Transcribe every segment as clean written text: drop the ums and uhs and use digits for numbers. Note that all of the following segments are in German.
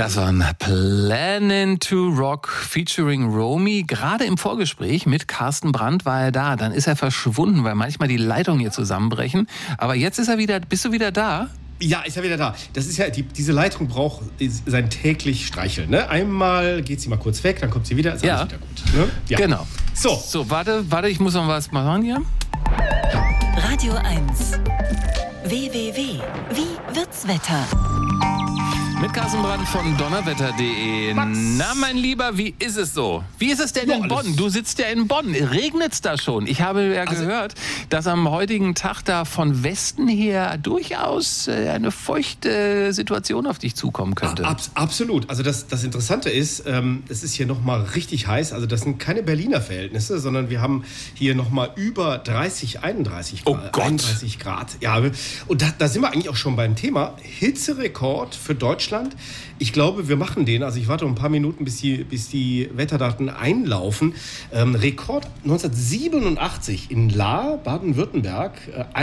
Das war ein Planning to Rock featuring Romy. Gerade im Vorgespräch mit Carsten Brandt war er da. Dann ist er verschwunden, weil manchmal die Leitungen hier zusammenbrechen. Aber jetzt ist er wieder. Bist du wieder da? Ja, ist ja wieder da. Das ist ja, diese Leitung braucht sein täglich Streicheln. Ne? Einmal geht sie mal kurz weg, dann kommt sie wieder, ist alles wieder gut. Ne? Ja. Genau. So, warte, ich muss noch was machen hier. Radio 1. www. Wie wird's Wetter? Mit Carsten Brandt von donnerwetter.de. Na, mein Lieber, wie ist es so? Wie ist es denn in Bonn? Du sitzt ja in Bonn. Regnet's da schon? Ich habe ja gehört, dass am heutigen Tag da von Westen her durchaus eine feuchte Situation auf dich zukommen könnte. Absolut. Also das Interessante ist, es ist hier nochmal richtig heiß. Also das sind keine Berliner Verhältnisse, sondern wir haben hier nochmal über 30, 31 Grad. Oh Gott. 31 Grad. Ja, und da sind wir eigentlich auch schon beim Thema. Hitzerekord für Deutschland. Ich glaube, wir machen den. Also ich warte noch ein paar Minuten, bis die Wetterdaten einlaufen. Rekord 1987 in Lahr, Baden-Württemberg,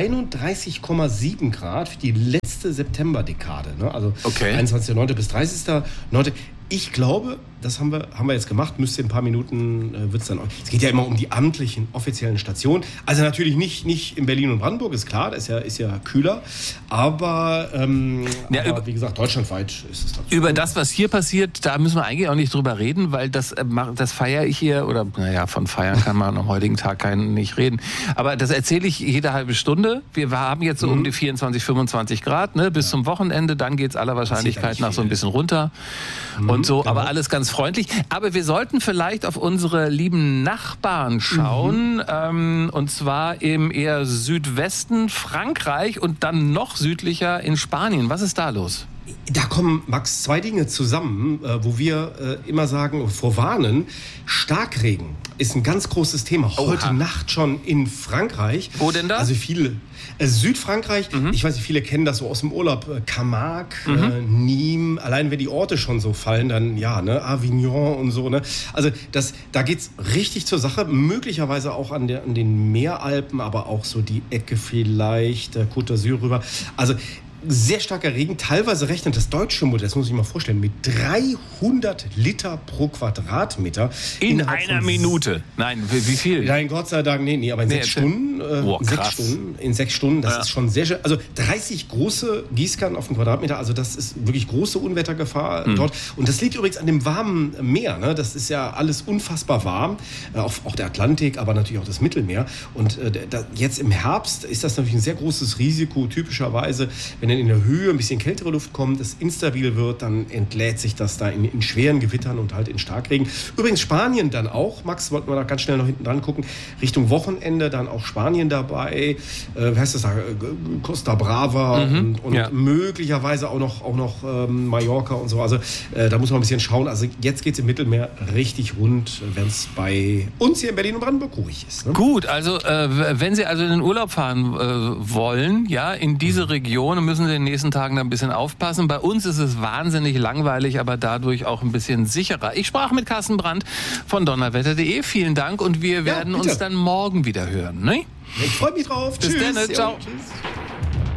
31,7 Grad für die letzte Septemberdekade. Ne? Also 21.09. bis 30.09. Ich glaube, das haben wir jetzt gemacht, müsste in ein paar Minuten, wird es dann. Es geht ja immer um die amtlichen, offiziellen Stationen. Also natürlich nicht in Berlin und Brandenburg, ist klar, das ist ja kühler. Aber wie gesagt, deutschlandweit ist es dazu. Über das, was hier passiert, da müssen wir eigentlich auch nicht drüber reden, weil das feiere ich hier, oder von feiern kann man am heutigen Tag nicht reden. Aber das erzähle ich jede halbe Stunde. Wir haben jetzt so um die 24, 25 Grad, ne, bis zum Wochenende. Dann geht es aller Wahrscheinlichkeit nach so ein bisschen runter. Und so, aber alles ganz freundlich. Aber wir sollten vielleicht auf unsere lieben Nachbarn schauen, und zwar im eher Südwesten Frankreich und dann noch südlicher in Spanien. Was ist da los? Da kommen, Max, zwei Dinge zusammen, wo wir immer sagen, vorwarnen. Starkregen ist ein ganz großes Thema. Heute Nacht schon in Frankreich. Wo denn da? Also viele. Südfrankreich, ich weiß nicht, viele kennen das so aus dem Urlaub. Camargue, Nîmes, allein wenn die Orte schon so fallen, dann Avignon und so. Ne? Also da geht's richtig zur Sache. Möglicherweise auch an den Meeralpen, aber auch so die Ecke vielleicht, Côte d'Azur rüber. Also sehr starker Regen, teilweise rechnet das deutsche Modell, das muss ich mir mal vorstellen, mit 300 Liter pro Quadratmeter. In einer Minute? Nein, wie viel? Nein, Gott sei Dank, nee, aber in 6 Stunden. In 6 Stunden, das ist schon sehr schön. Also 30 große Gießkannen auf den Quadratmeter, also das ist wirklich große Unwettergefahr dort. Und das liegt übrigens an dem warmen Meer, ne? Das ist ja alles unfassbar warm, auch der Atlantik, aber natürlich auch das Mittelmeer. Und jetzt im Herbst ist das natürlich ein sehr großes Risiko, typischerweise, wenn dann in der Höhe ein bisschen kältere Luft kommt, es instabil wird, dann entlädt sich das da in schweren Gewittern und halt in Starkregen. Übrigens Spanien dann auch, Max, wollten wir da ganz schnell noch hinten dran gucken, Richtung Wochenende dann auch Spanien dabei, wie heißt das da, Costa Brava und möglicherweise auch noch Mallorca und so, also da muss man ein bisschen schauen, also jetzt geht es im Mittelmeer richtig rund, wenn es bei uns hier in Berlin und Brandenburg ruhig ist. Ne? Gut, also wenn Sie also in den Urlaub fahren wollen, in diese Region, müssen Sie in den nächsten Tagen da ein bisschen aufpassen. Bei uns ist es wahnsinnig langweilig, aber dadurch auch ein bisschen sicherer. Ich sprach mit Carsten Brandt von donnerwetter.de. Vielen Dank und wir werden uns dann morgen wieder hören. Ne? Ich freue mich drauf. Bis Tschüss. dann. Ciao. Tschüss.